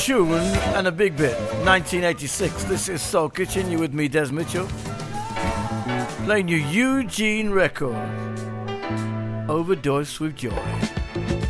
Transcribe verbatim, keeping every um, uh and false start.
tune and a big bit. nineteen eighty-six. This is Soul Kitchen. You with me, Des Mitchell. Playing you Eugene record. Overdose with Joy.